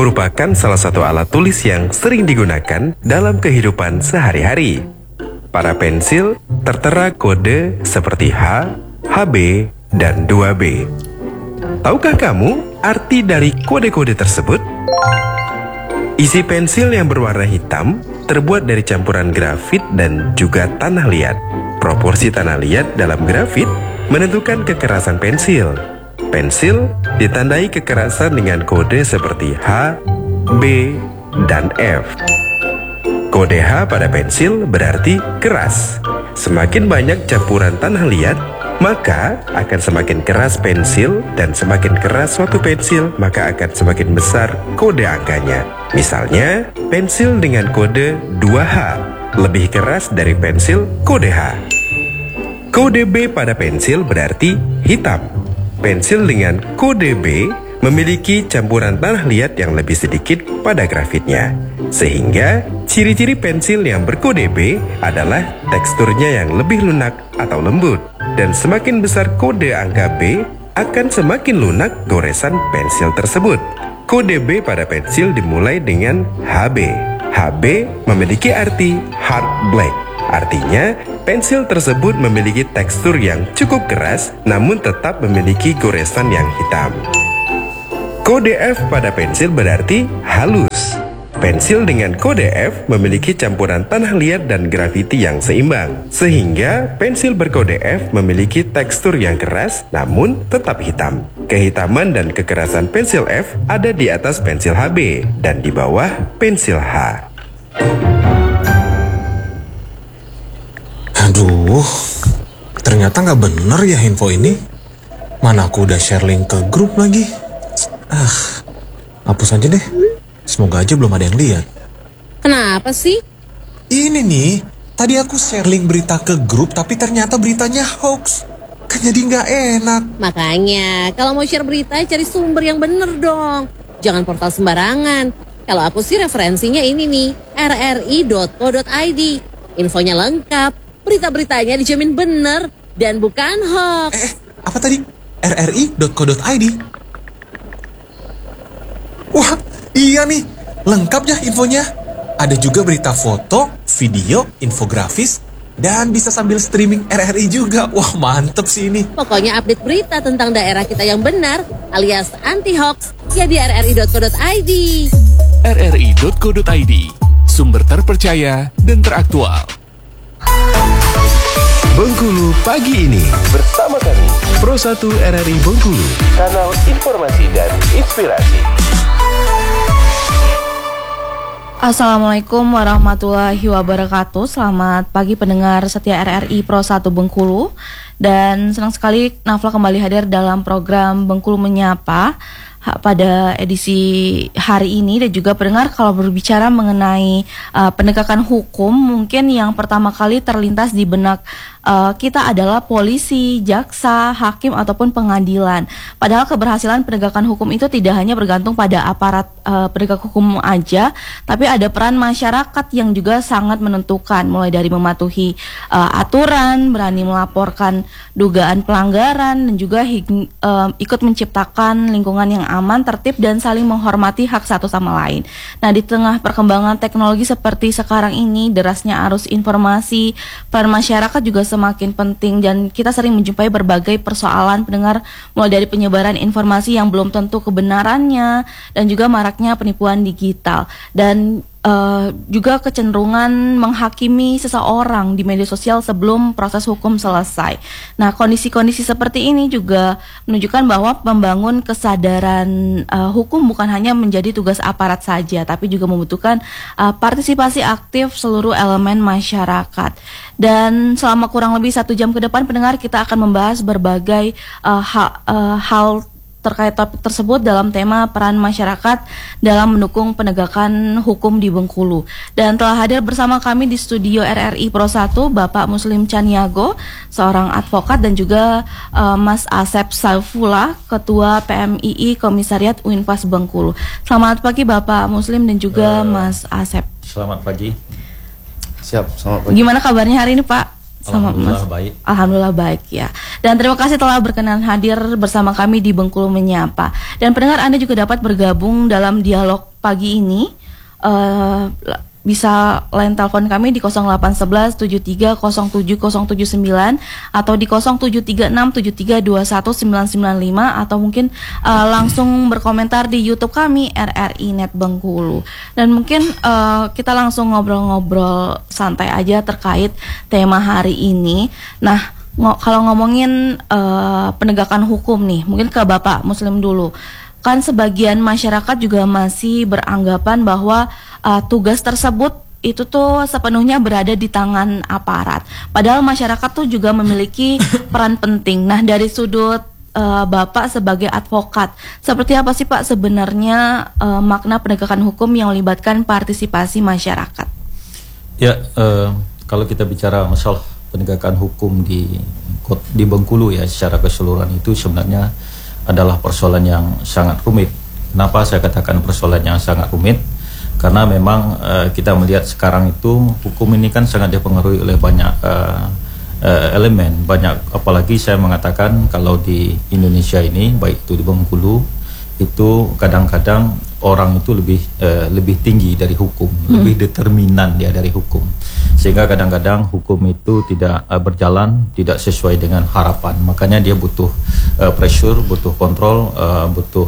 merupakan salah satu alat tulis yang sering digunakan dalam kehidupan sehari-hari. Pada pensil tertera kode seperti H, HB, dan 2B. Tahukah kamu arti dari kode-kode tersebut? Isi pensil yang berwarna hitam terbuat dari campuran grafit dan juga tanah liat. Proporsi tanah liat dalam grafit menentukan kekerasan pensil. Pensil ditandai kekerasan dengan kode seperti H, B, dan F. Kode H pada pensil berarti keras. Semakin banyak campuran tanah liat, maka akan semakin keras pensil, dan semakin keras suatu pensil, maka akan semakin besar kode angkanya. Misalnya, pensil dengan kode 2H lebih keras dari pensil kode H. Kode B pada pensil berarti hitam. Pensil dengan kode B memiliki campuran tanah liat yang lebih sedikit pada grafitnya. Sehingga ciri-ciri pensil yang berkode B adalah teksturnya yang lebih lunak atau lembut. Dan semakin besar kode angka B, akan semakin lunak goresan pensil tersebut. Kode B pada pensil dimulai dengan HB. HB memiliki arti hard black. Artinya, pensil tersebut memiliki tekstur yang cukup keras, namun tetap memiliki goresan yang hitam. Kode F pada pensil berarti halus. Pensil dengan kode F memiliki campuran tanah liat dan grafiti yang seimbang, sehingga pensil berkode F memiliki tekstur yang keras namun tetap hitam. Kehitaman dan kekerasan pensil F ada di atas pensil HB dan di bawah pensil H. Aduh, ternyata nggak bener ya info ini. Mana aku udah share link ke grup lagi. Hapus aja deh. Semoga aja belum ada yang lihat. Kenapa sih? Ini nih, tadi aku share link berita ke grup, tapi ternyata beritanya hoax. Kan jadi nggak enak. Makanya, kalau mau share berita, cari sumber yang bener dong. Jangan portal sembarangan. Kalau aku sih referensinya ini nih, rri.co.id. Infonya lengkap, berita-beritanya dijamin bener, dan bukan hoax. Apa tadi? rri.co.id? Wah, iya nih, lengkap ya infonya. Ada juga berita foto, video, infografis, dan bisa sambil streaming RRI juga. Wah, mantep sih ini. Pokoknya update berita tentang daerah kita yang benar, alias anti-hoax, ya di rri.co.id. rri.co.id, sumber terpercaya dan teraktual. Bengkulu pagi ini bersama kami Pro 1 RRI Bengkulu, kanal informasi dan inspirasi. Assalamualaikum warahmatullahi wabarakatuh. Selamat pagi pendengar setia RRI Pro 1 Bengkulu. Dan senang sekali Nafla kembali hadir dalam program Bengkulu Menyapa pada edisi hari ini. Dan juga pendengar, kalau berbicara mengenai penegakan hukum, mungkin yang pertama kali terlintas di benak kita adalah polisi, jaksa, hakim, ataupun pengadilan. Padahal keberhasilan penegakan hukum itu tidak hanya bergantung pada aparat penegak hukum aja, tapi ada peran masyarakat yang juga sangat menentukan, mulai dari mematuhi aturan, berani melaporkan dugaan pelanggaran, dan juga ikut menciptakan lingkungan yang aman, tertib, dan saling menghormati hak satu sama lain. Nah, di tengah perkembangan teknologi seperti sekarang ini, derasnya arus informasi, peran masyarakat juga semakin penting, dan kita sering menjumpai berbagai persoalan pendengar, mulai dari penyebaran informasi yang belum tentu kebenarannya, dan juga maraknya penipuan digital, dan juga kecenderungan menghakimi seseorang di media sosial sebelum proses hukum selesai. Nah, kondisi-kondisi seperti ini juga menunjukkan bahwa membangun kesadaran hukum bukan hanya menjadi tugas aparat saja, tapi juga membutuhkan partisipasi aktif seluruh elemen masyarakat. Dan selama kurang lebih 1 jam ke depan, pendengar, kita akan membahas berbagai hal terkait topik tersebut dalam tema peran masyarakat dalam mendukung penegakan hukum di Bengkulu. Dan telah hadir bersama kami di studio RRI Pro 1 Bapak Muslim Caniago, seorang advokat, dan juga Mas Asep Saifullah, Ketua PMII Komisariat Uinfas Bengkulu. Selamat pagi Bapak Muslim dan juga Mas Asep. Selamat pagi. Siap, selamat pagi. Gimana kabarnya hari ini Pak? Alhamdulillah baik. Alhamdulillah baik ya. Dan terima kasih telah berkenan hadir bersama kami di Bengkulu Menyapa. Dan pendengar, Anda juga dapat bergabung dalam dialog pagi ini bisa line telepon kami di 0811 73 07 079 atau di 0736 73 21 995 atau mungkin langsung berkomentar di YouTube kami RRI Net Bengkulu. Dan mungkin kita langsung ngobrol-ngobrol santai aja terkait tema hari ini. Nah, kalau ngomongin penegakan hukum nih, mungkin ke Bapak Muslim dulu. Kan sebagian masyarakat juga masih beranggapan bahwa tugas tersebut itu tuh sepenuhnya berada di tangan aparat. Padahal masyarakat tuh juga memiliki peran penting. Nah, dari sudut Bapak sebagai advokat, seperti apa sih Pak sebenarnya makna penegakan hukum yang melibatkan partisipasi masyarakat? Ya, kalau kita bicara masalah penegakan hukum di Bengkulu ya secara keseluruhan itu sebenarnya adalah persoalan yang sangat rumit. Kenapa saya katakan persoalan yang sangat rumit? Karena memang kita melihat sekarang itu hukum ini kan sangat dipengaruhi oleh banyak elemen, apalagi saya mengatakan kalau di Indonesia ini, baik itu di Bengkulu, itu kadang-kadang orang itu lebih tinggi dari hukum, lebih determinan dia dari hukum, sehingga kadang-kadang hukum itu tidak berjalan, tidak sesuai dengan harapan. Makanya dia butuh pressure, butuh kontrol, butuh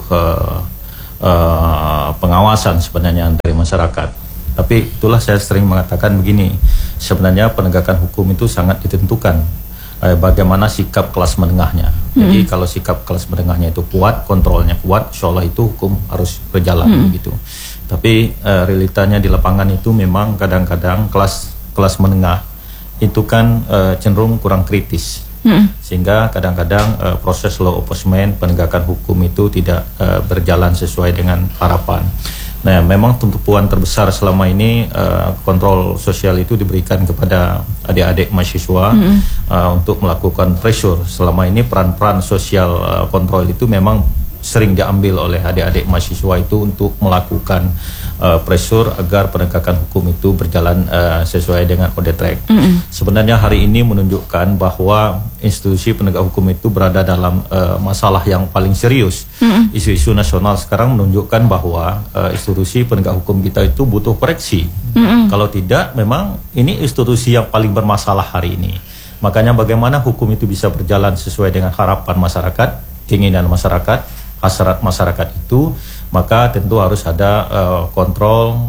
pengawasan sebenarnya dari masyarakat. Tapi itulah saya sering mengatakan begini, sebenarnya penegakan hukum itu sangat ditentukan bagaimana sikap kelas menengahnya. Jadi kalau sikap kelas menengahnya itu kuat, kontrolnya kuat, insya Allah itu hukum harus berjalan begitu. Tapi realitanya di lapangan itu memang kadang-kadang kelas menengah itu kan cenderung kurang kritis, sehingga kadang-kadang proses law enforcement penegakan hukum itu tidak berjalan sesuai dengan harapan. Nah, memang tumpuan terbesar selama ini kontrol sosial itu diberikan kepada adik-adik mahasiswa untuk melakukan pressure. Selama ini peran-peran sosial kontrol itu memang sering diambil oleh adik-adik mahasiswa itu untuk melakukan pressure agar penegakan hukum itu berjalan sesuai dengan on the track. Sebenarnya hari ini menunjukkan bahwa institusi penegak hukum itu berada dalam masalah yang paling serius. Isu-isu nasional sekarang menunjukkan bahwa institusi penegak hukum kita itu butuh koreksi. Kalau tidak, memang ini institusi yang paling bermasalah hari ini. Makanya bagaimana hukum itu bisa berjalan sesuai dengan harapan masyarakat, keinginan masyarakat, hasrat masyarakat itu, maka tentu harus ada kontrol,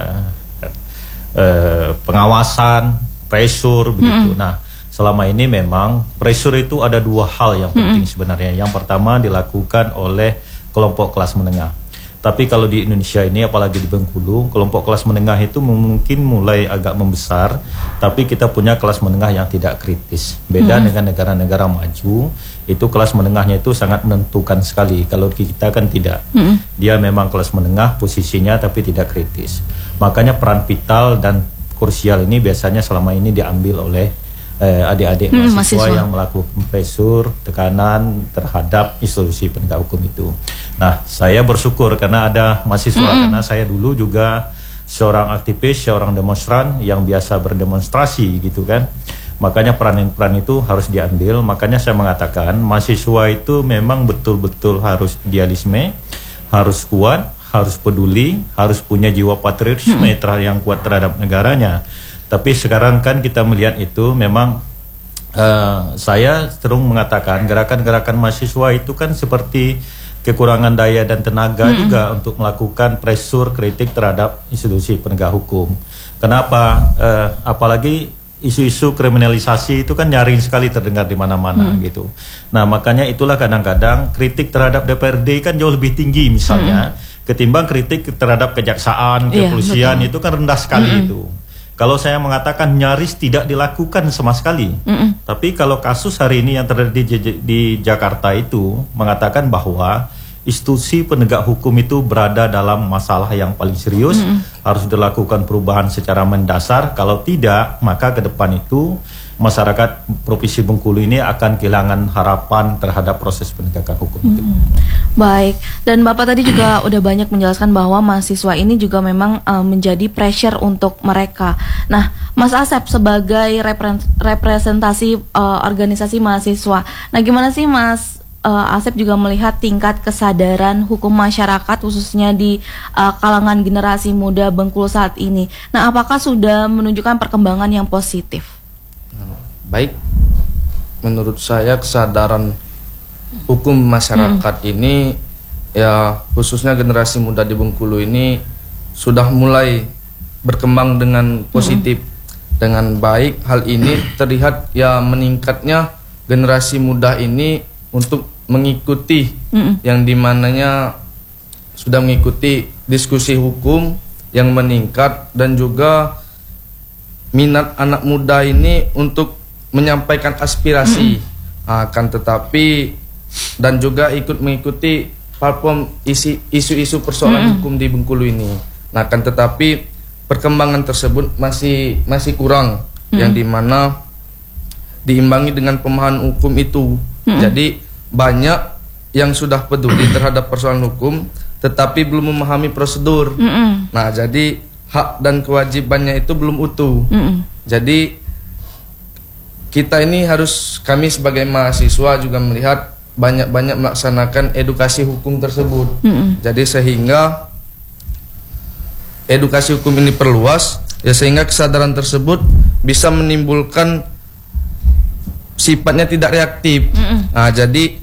pengawasan, pressure begitu. Nah, selama ini memang pressure itu ada dua hal yang penting sebenarnya. Yang pertama dilakukan oleh kelompok kelas menengah. Tapi kalau di Indonesia ini, apalagi di Bengkulu, kelompok kelas menengah itu mungkin mulai agak membesar, tapi kita punya kelas menengah yang tidak kritis. Beda dengan negara-negara maju, itu kelas menengahnya itu sangat menentukan sekali. Kalau kita kan tidak. Dia memang kelas menengah posisinya tapi tidak kritis. Makanya peran vital dan krusial ini biasanya selama ini diambil oleh adik-adik mahasiswa yang melakukan pressure, tekanan terhadap institusi penegak hukum itu. Nah, saya bersyukur karena ada mahasiswa, karena saya dulu juga seorang aktivis, seorang demonstran yang biasa berdemonstrasi gitu kan. Makanya peran-peran itu harus diambil. Makanya saya mengatakan mahasiswa itu memang betul-betul harus idealisme, harus kuat, harus peduli, harus punya jiwa patriotisme yang kuat terhadap negaranya. Tapi sekarang kan kita melihat itu memang saya cenderung mengatakan gerakan-gerakan mahasiswa itu kan seperti kekurangan daya dan tenaga juga untuk melakukan pressure kritik terhadap institusi penegak hukum. Kenapa? Apalagi isu-isu kriminalisasi itu kan nyaring sekali terdengar di mana-mana gitu. Nah, makanya itulah kadang-kadang kritik terhadap DPRD kan jauh lebih tinggi misalnya ketimbang kritik terhadap kejaksaan, kepolisian itu kan rendah sekali itu. Kalau saya mengatakan nyaris tidak dilakukan sama sekali. Tapi kalau kasus hari ini yang terjadi di Jakarta itu mengatakan bahwa institusi penegak hukum itu berada dalam masalah yang paling serius, harus dilakukan perubahan secara mendasar. Kalau tidak, maka ke depan itu masyarakat Provinsi Bengkulu ini akan kehilangan harapan terhadap proses penegakan hukum itu. Baik, dan Bapak tadi juga udah banyak menjelaskan bahwa mahasiswa ini juga memang menjadi pressure untuk mereka. Nah, Mas Asep sebagai representasi organisasi mahasiswa, nah gimana sih Mas Asep juga melihat tingkat kesadaran hukum masyarakat khususnya di kalangan generasi muda Bengkulu saat ini. Nah, apakah sudah menunjukkan perkembangan yang positif? Baik, menurut saya kesadaran hukum masyarakat ini ya khususnya generasi muda di Bengkulu ini sudah mulai berkembang dengan positif, dengan baik. Hal ini terlihat ya meningkatnya generasi muda ini untuk mengikuti yang dimananya sudah mengikuti diskusi hukum yang meningkat, dan juga minat anak muda ini untuk menyampaikan aspirasi, akan tetapi dan juga ikut mengikuti platform isu-isu persoalan hukum di Bengkulu ini. Nah, akan tetapi perkembangan tersebut masih kurang, yang dimana diimbangi dengan pemahaman hukum itu. Jadi banyak yang sudah peduli terhadap persoalan hukum tetapi belum memahami prosedur. Nah, jadi hak dan kewajibannya itu belum utuh. Jadi kami sebagai mahasiswa juga melihat banyak-banyak melaksanakan edukasi hukum tersebut. Jadi sehingga edukasi hukum ini perluas, ya sehingga kesadaran tersebut bisa menimbulkan sifatnya tidak reaktif. Nah, jadi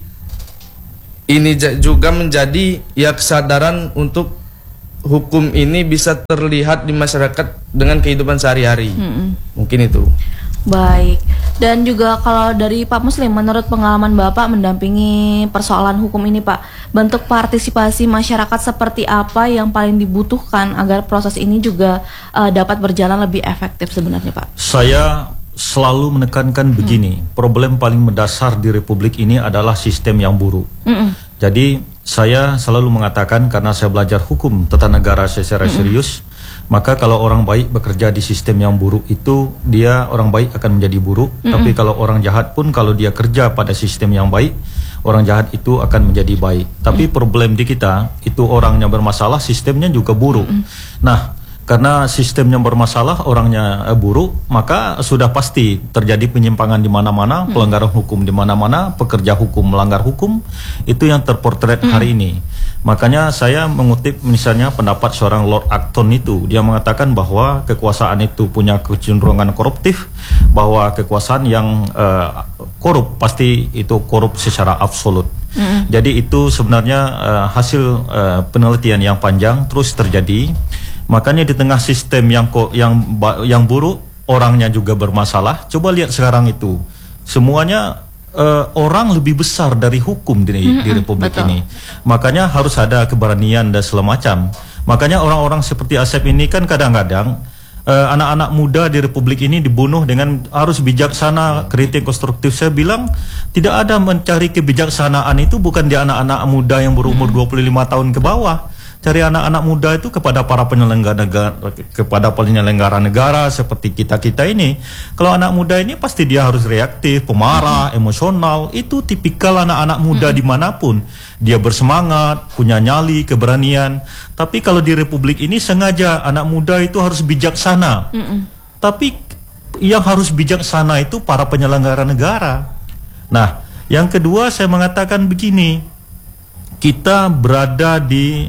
ini juga menjadi ya kesadaran untuk hukum ini bisa terlihat di masyarakat dengan kehidupan sehari-hari. Mungkin itu. Baik. Dan juga kalau dari Pak Muslim, menurut pengalaman Bapak mendampingi persoalan hukum ini, Pak, bentuk partisipasi masyarakat seperti apa yang paling dibutuhkan agar proses ini juga dapat berjalan lebih efektif sebenarnya, Pak? Saya selalu menekankan begini, problem paling mendasar di Republik ini adalah sistem yang buruk. Jadi saya selalu mengatakan, karena saya belajar hukum tata negara secara serius, maka kalau orang baik bekerja di sistem yang buruk itu, dia orang baik akan menjadi buruk. Tapi kalau orang jahat pun, kalau dia kerja pada sistem yang baik, orang jahat itu akan menjadi baik. Tapi problem di kita itu orangnya bermasalah, sistemnya juga buruk. Nah, karena sistemnya bermasalah, orangnya buruk, maka sudah pasti terjadi penyimpangan di mana-mana, pelanggaran hukum di mana-mana, pekerja hukum melanggar hukum, itu yang terpotret hari ini. Makanya saya mengutip misalnya pendapat seorang Lord Acton itu, dia mengatakan bahwa kekuasaan itu punya kecenderungan koruptif, bahwa kekuasaan yang korup pasti itu korup secara absolut. Jadi itu sebenarnya hasil penelitian yang panjang terus terjadi. Makanya di tengah sistem yang buruk, orangnya juga bermasalah. Coba lihat sekarang itu, semuanya orang lebih besar dari hukum di Republik ini. Makanya harus ada keberanian dan segala macam. Makanya orang-orang seperti Asep ini kan kadang-kadang anak-anak muda di Republik ini dibunuh dengan harus bijaksana, kritik konstruktif. Saya bilang tidak ada mencari kebijaksanaan itu bukan di anak-anak muda yang berumur 25 tahun ke bawah. Cari anak-anak muda itu kepada para penyelenggara negara seperti kita ini. Kalau anak muda ini pasti dia harus reaktif, pemarah, emosional. Itu tipikal anak-anak muda dimanapun. Dia bersemangat, punya nyali, keberanian. Tapi kalau di Republik ini sengaja anak muda itu harus bijaksana. Tapi yang harus bijaksana itu para penyelenggara negara. Nah, yang kedua saya mengatakan begini. Kita berada di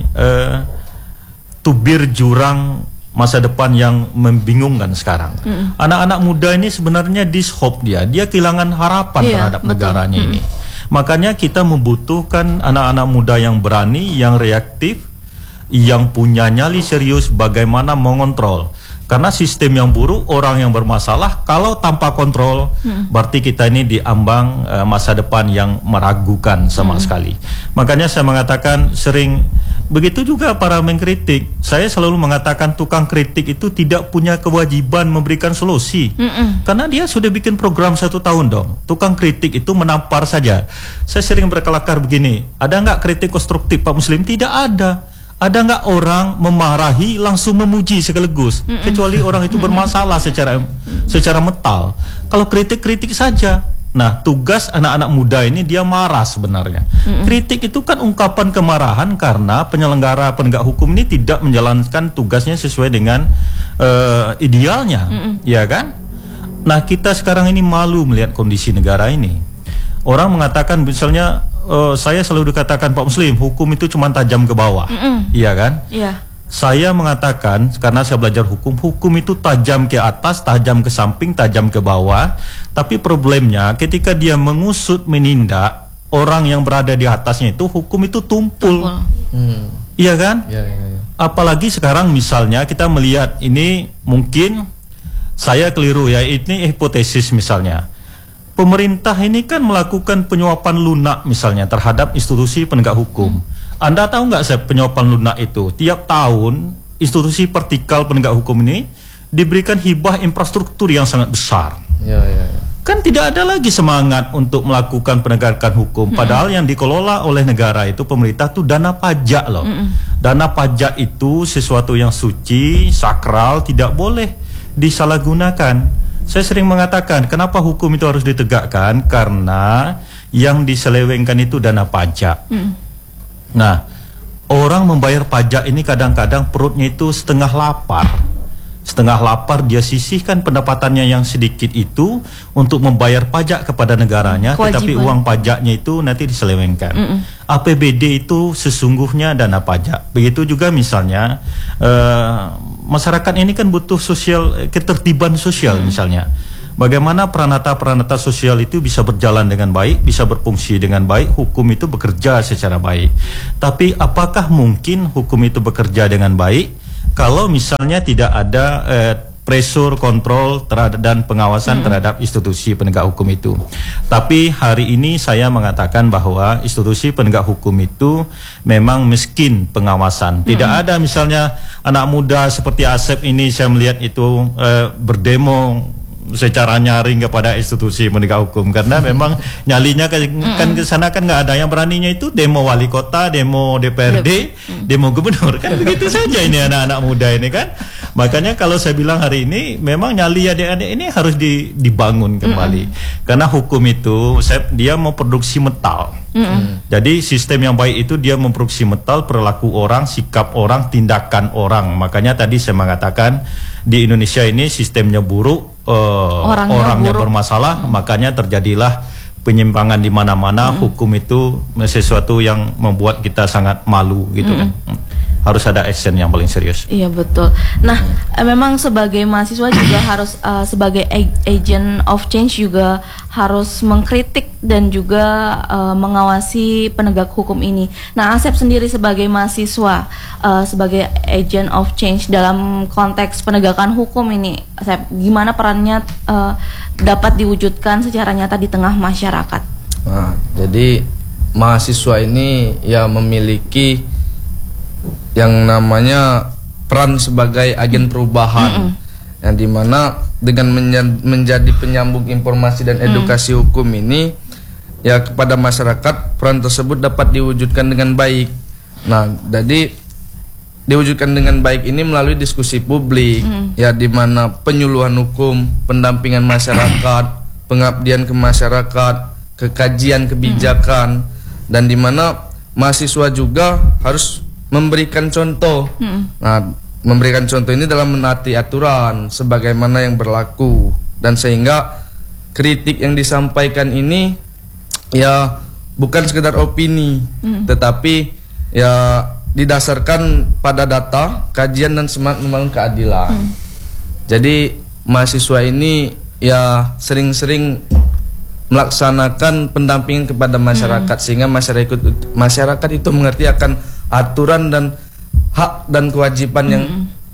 tubir jurang masa depan yang membingungkan sekarang. Anak-anak muda ini sebenarnya dishope dia kehilangan harapan terhadap negaranya ini. Makanya kita membutuhkan anak-anak muda yang berani, yang reaktif, yang punya nyali serius bagaimana mengontrol. Karena sistem yang buruk, orang yang bermasalah, kalau tanpa kontrol, berarti kita ini diambang masa depan yang meragukan sama sekali. Makanya saya mengatakan sering, begitu juga para mengkritik. Saya selalu mengatakan tukang kritik itu tidak punya kewajiban memberikan solusi. Karena dia sudah bikin program 1 tahun dong. Tukang kritik itu menampar saja. Saya sering berkelakar begini, ada nggak kritik konstruktif Pak Muslim? Tidak ada. Ada nggak orang memarahi langsung memuji sekaligus, kecuali orang itu bermasalah secara mental. Kalau kritik saja. Nah, tugas anak-anak muda ini dia marah sebenarnya. Kritik itu kan ungkapan kemarahan karena penyelenggara penegak hukum ini tidak menjalankan tugasnya sesuai dengan idealnya, ya kan? Nah, kita sekarang ini malu melihat kondisi negara ini. Orang mengatakan misalnya saya selalu dikatakan Pak Muslim, hukum itu cuma tajam ke bawah. Iya kan? Iya. Saya mengatakan, karena saya belajar hukum, hukum itu tajam ke atas, tajam ke samping, tajam ke bawah. Tapi problemnya ketika dia mengusut, menindak orang yang berada di atasnya itu, hukum itu tumpul. Iya kan? Ya. Apalagi sekarang misalnya kita melihat ini, mungkin saya keliru ya, ini hipotesis misalnya. Pemerintah ini kan melakukan penyuapan lunak misalnya terhadap institusi penegak hukum. Anda tahu nggak saya penyuapan lunak itu? Tiap tahun institusi vertikal penegak hukum ini diberikan hibah infrastruktur yang sangat besar. Ya. Kan tidak ada lagi semangat untuk melakukan penegakan hukum. Padahal yang dikelola oleh negara itu, pemerintah itu dana pajak loh. Dana pajak itu sesuatu yang suci, sakral, tidak boleh disalahgunakan. Saya sering mengatakan, kenapa hukum itu harus ditegakkan? Karena yang diselewengkan itu dana pajak. Nah, orang membayar pajak ini kadang-kadang perutnya itu setengah lapar. Setengah lapar, dia sisihkan pendapatannya yang sedikit itu untuk membayar pajak kepada negaranya, tetapi uang pajaknya itu nanti diselewengkan. APBD itu sesungguhnya dana pajak. Begitu juga misalnya masyarakat ini kan butuh ketertiban sosial misalnya. Bagaimana peranata-peranata sosial itu bisa berjalan dengan baik, bisa berfungsi dengan baik, hukum itu bekerja secara baik. Tapi apakah mungkin hukum itu bekerja dengan baik kalau misalnya tidak ada pressure, kontrol dan pengawasan terhadap institusi penegak hukum itu? Tapi hari ini saya mengatakan bahwa institusi penegak hukum itu memang miskin pengawasan. Tidak ada misalnya anak muda seperti Asep ini, saya melihat itu berdemo secara nyaring kepada institusi penegak hukum, karena memang nyalinya kan ke sana kan nggak ada. Yang beraninya itu demo wali kota, demo DPRD, demo gubernur, kan begitu saja ini anak-anak muda ini kan. Makanya kalau saya bilang hari ini memang nyali adik-adik ini harus dibangun kembali, karena hukum itu dia mau produksi metal. Jadi sistem yang baik itu dia memproduksi metal, perilaku orang, sikap orang, tindakan orang. Makanya tadi saya mengatakan di Indonesia ini sistemnya buruk, orangnya bermasalah, makanya terjadilah penyimpangan di mana-mana. Hukum itu sesuatu yang membuat kita sangat malu gitu kan. Harus ada action yang paling serius. Iya betul. Nah, memang sebagai mahasiswa juga harus sebagai agent of change juga harus mengkritik dan juga mengawasi penegak hukum ini. Nah, Asep sendiri sebagai mahasiswa, sebagai agent of change dalam konteks penegakan hukum ini, Asep, gimana perannya dapat diwujudkan secara nyata di tengah masyarakat? Nah, jadi mahasiswa ini ya memiliki yang namanya peran sebagai agen perubahan, yang dimana dengan menjadi penyambung informasi dan edukasi hukum ini ya kepada masyarakat, peran tersebut dapat diwujudkan dengan baik. Nah, jadi diwujudkan dengan baik ini melalui diskusi publik, ya dimana penyuluhan hukum, pendampingan masyarakat, pengabdian ke masyarakat, kekajian kebijakan, dan dimana mahasiswa juga harus memberikan contoh. Nah, memberikan contoh ini dalam menaati aturan sebagaimana yang berlaku, dan sehingga kritik yang disampaikan ini ya bukan sekedar opini, tetapi ya didasarkan pada data, kajian, dan semangat membangun keadilan. Jadi mahasiswa ini ya sering-sering melaksanakan pendampingan kepada masyarakat, sehingga masyarakat itu mengerti akan aturan dan hak dan kewajiban yang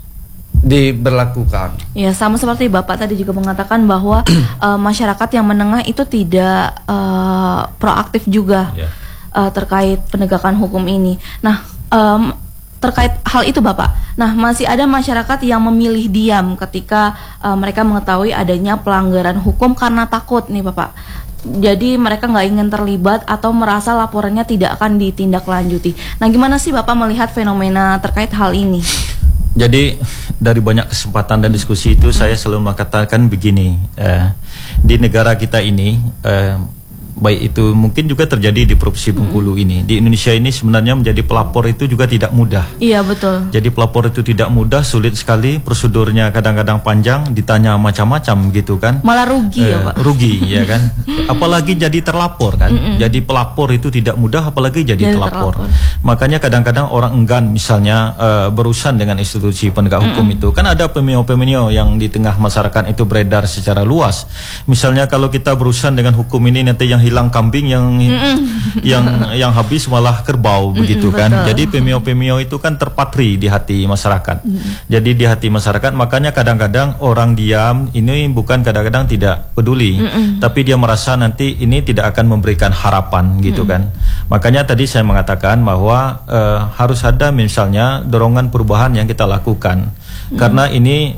diberlakukan. Ya, sama seperti Bapak tadi juga mengatakan bahwa masyarakat yang menengah itu tidak proaktif juga terkait penegakan hukum ini. Nah, terkait hal itu Bapak, nah masih ada masyarakat yang memilih diam ketika mereka mengetahui adanya pelanggaran hukum karena takut nih Bapak. Jadi mereka nggak ingin terlibat atau merasa laporannya tidak akan ditindaklanjuti. Nah, gimana sih Bapak melihat fenomena terkait hal ini? Jadi dari banyak kesempatan dan diskusi itu saya selalu mengatakan begini, di negara kita ini baik itu mungkin juga terjadi di Provinsi Bengkulu ini. Di Indonesia ini sebenarnya menjadi pelapor itu juga tidak mudah. Iya, betul. Jadi pelapor itu tidak mudah, sulit sekali, prosedurnya kadang-kadang panjang, ditanya macam-macam gitu kan. Malah rugi ya Pak. Rugi ya kan. Apalagi jadi terlapor kan. Jadi pelapor itu tidak mudah, apalagi jadi terlapor. Makanya kadang-kadang orang enggan misalnya berurusan dengan institusi penegak hukum itu. Kan ada pemio-pemio yang di tengah masyarakat itu beredar secara luas. Misalnya kalau kita berurusan dengan hukum ini, nanti yang hilang kambing, yang habis malah kerbau begitu kan. Betul. Jadi pemio-pemio itu kan terpatri di hati masyarakat. Jadi di hati masyarakat, makanya kadang-kadang orang diam ini bukan kadang-kadang tidak peduli, tapi dia merasa nanti ini tidak akan memberikan harapan gitu kan. Makanya tadi saya mengatakan bahwa harus ada misalnya dorongan perubahan yang kita lakukan. Karena ini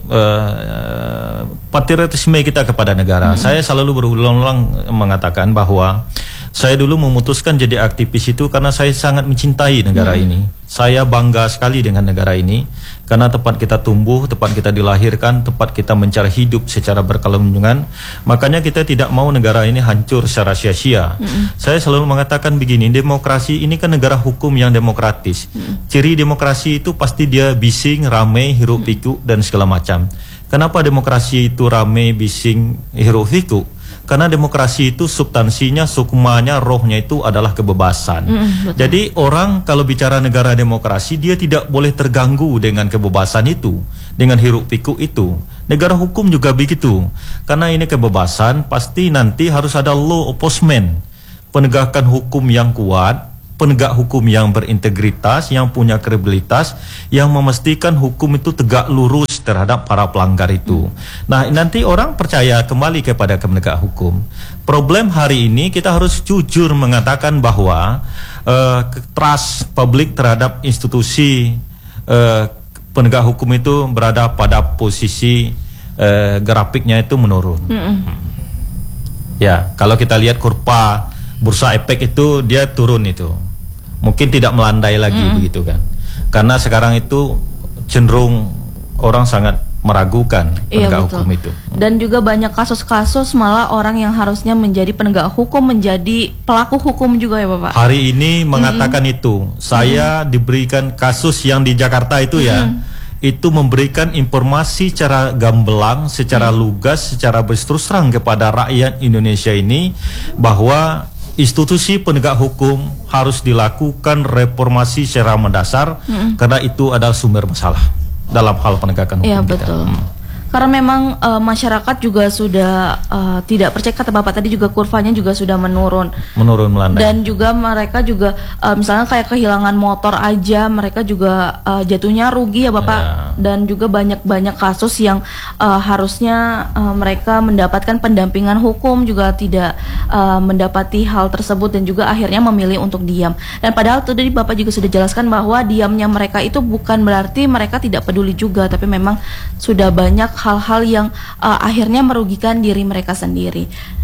patriotisme kita kepada negara. Saya selalu berulang-ulang mengatakan bahwa saya dulu memutuskan jadi aktivis itu karena saya sangat mencintai negara ini. Saya bangga sekali dengan negara ini karena tempat kita tumbuh, tempat kita dilahirkan, tempat kita mencari hidup secara berkelanjutan. Makanya kita tidak mau negara ini hancur secara sia-sia. Saya selalu mengatakan begini, demokrasi ini kan negara hukum yang demokratis. Ciri demokrasi itu pasti dia bising, ramai, hiruk pikuk dan segala macam. Kenapa demokrasi itu ramai, bising, hiruk pikuk? Karena demokrasi itu substansinya, sukmanya, rohnya itu adalah kebebasan. Jadi orang kalau bicara negara demokrasi, dia tidak boleh terganggu dengan kebebasan itu, dengan hiruk pikuk itu. Negara hukum juga begitu. Karena ini kebebasan, pasti nanti harus ada law enforcement, penegakan hukum yang kuat, penegak hukum yang berintegritas, yang punya kredibilitas, yang memastikan hukum itu tegak lurus terhadap para pelanggar itu. Nah, nanti orang percaya kembali kepada penegak hukum. Problem hari ini kita harus jujur mengatakan bahwa trust publik terhadap institusi penegak hukum itu berada pada posisi grafiknya itu menurun. Ya, kalau kita lihat kurva bursa efek itu dia turun itu. Mungkin tidak melandai lagi begitu kan. Karena sekarang itu cenderung orang sangat meragukan penegak hukum itu. Dan juga banyak kasus-kasus malah orang yang harusnya menjadi penegak hukum menjadi pelaku hukum juga ya Bapak. Hari ini mengatakan itu. Saya diberikan kasus yang di Jakarta itu ya. Itu memberikan informasi secara gamblang, secara lugas, secara berterus terang kepada rakyat Indonesia ini bahwa institusi penegak hukum harus dilakukan reformasi secara mendasar karena itu adalah sumber masalah dalam hal penegakan hukum. Iya betul. Karena memang masyarakat juga sudah tidak percaya, kata Bapak tadi juga kurvanya juga sudah menurun melandai. Dan juga mereka juga misalnya kayak kehilangan motor aja mereka juga jatuhnya rugi ya Bapak. Dan juga banyak kasus yang harusnya mereka mendapatkan pendampingan hukum juga tidak mendapati hal tersebut dan juga akhirnya memilih untuk diam. Dan padahal tadi Bapak juga sudah jelaskan bahwa diamnya mereka itu bukan berarti mereka tidak peduli juga, tapi memang sudah banyak hal-hal yang akhirnya merugikan diri mereka sendiri.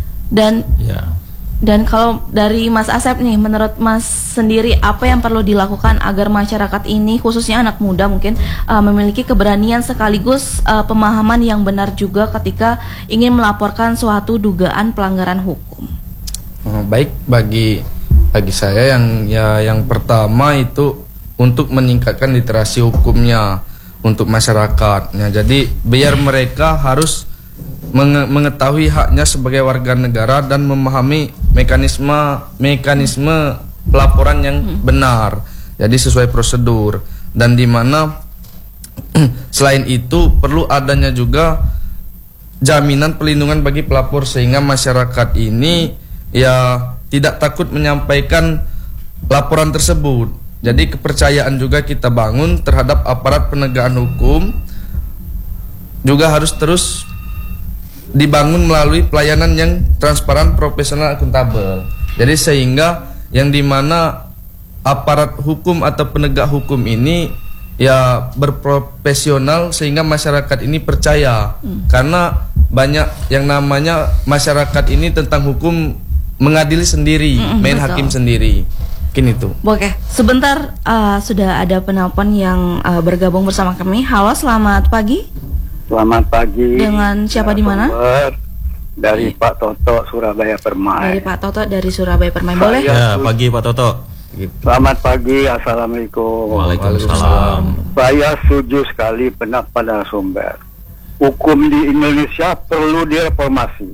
Dan kalau dari Mas Asep nih, menurut Mas sendiri apa yang perlu dilakukan agar masyarakat ini, khususnya anak muda mungkin memiliki keberanian sekaligus pemahaman yang benar juga ketika ingin melaporkan suatu dugaan pelanggaran hukum? Baik, bagi saya yang pertama itu untuk meningkatkan literasi hukumnya untuk masyarakat. Nah, jadi biar mereka harus mengetahui haknya sebagai warga negara dan memahami mekanisme pelaporan yang benar. Jadi sesuai prosedur, dan di mana selain itu perlu adanya juga jaminan pelindungan bagi pelapor sehingga masyarakat ini ya tidak takut menyampaikan laporan tersebut. Jadi kepercayaan juga kita bangun terhadap aparat penegakan hukum juga harus terus dibangun melalui pelayanan yang transparan, profesional, akuntabel. Jadi sehingga yang dimana aparat hukum atau penegak hukum ini ya berprofesional sehingga masyarakat ini percaya. Karena banyak yang namanya masyarakat ini tentang hukum mengadili sendiri, main hakim sendiri. Itu. Oke, sebentar sudah ada penelpon yang bergabung bersama kami. Halo, selamat pagi. Selamat pagi. Dengan siapa di mana? dari Pak Toto Surabaya Dari Permai. Pak Toto dari Surabaya Permai. Boleh? Saya- Ya, pagi Pak Toto. Selamat pagi, assalamualaikum. Waalaikumsalam. Saya setuju sekali benak pada sumber. Hukum di Indonesia perlu direformasi.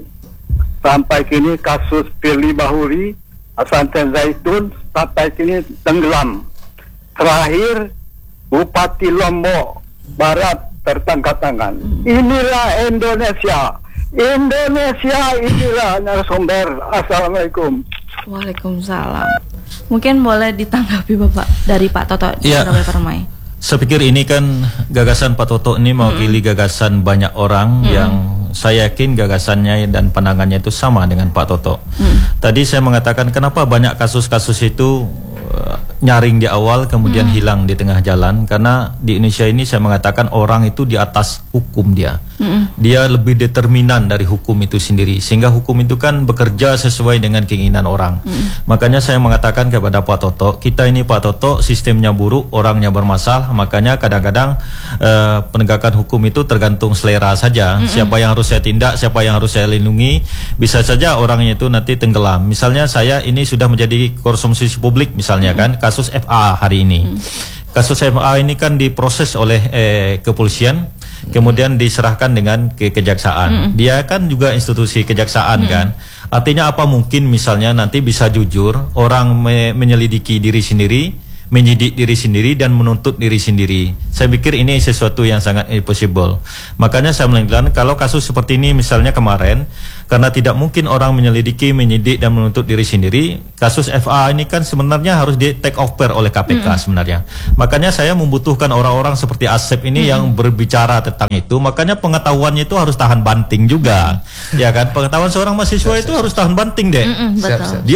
Sampai kini kasus Firly Bahuri, Santen Zaitun sampai kini tenggelam. Terakhir Bupati Lombok Barat tertangkap tangan. Inilah Indonesia. Indonesia inilah narasumber. Assalamualaikum. Waalaikumsalam. Mungkin boleh ditanggapi Bapak dari Pak Toto di Ya. Surabaya Permai. Saya pikir ini kan gagasan Pak Toto ini mewakili gagasan banyak orang yang saya yakin gagasannya dan pandangannya itu sama dengan Pak Toto. Tadi saya mengatakan kenapa banyak kasus-kasus itu nyaring di awal kemudian hilang di tengah jalan, karena di Indonesia ini saya mengatakan orang itu di atas hukum dia. Dia lebih determinan dari hukum itu sendiri, sehingga hukum itu kan bekerja sesuai dengan keinginan orang. Makanya saya mengatakan kepada Pak Toto, kita ini Pak Toto sistemnya buruk, orangnya bermasalah, makanya kadang-kadang penegakan hukum itu tergantung selera saja. Siapa yang harus saya tindak, siapa yang harus saya lindungi, bisa saja orangnya itu nanti tenggelam. Misalnya saya ini sudah menjadi konsumsi publik misalnya kan, kasus FA hari ini. Kasus FA ini kan diproses oleh kepolisian, kemudian diserahkan dengan kejaksaan. Dia kan juga institusi kejaksaan kan. Artinya apa mungkin misalnya nanti bisa jujur orang menyelidiki diri sendiri, menyidik diri sendiri dan menuntut diri sendiri. Saya pikir ini sesuatu yang sangat impossible. Makanya saya mengatakan kalau kasus seperti ini misalnya kemarin, karena tidak mungkin orang menyelidiki, menyidik dan menuntut diri sendiri, kasus FA ini kan sebenarnya harus di take over oleh KPK sebenarnya. Makanya saya membutuhkan orang-orang seperti Asep ini yang berbicara tentang itu. Makanya pengetahuannya itu harus tahan banting juga. Ya kan, pengetahuan seorang mahasiswa itu harus tahan banting deh. Betul. Dia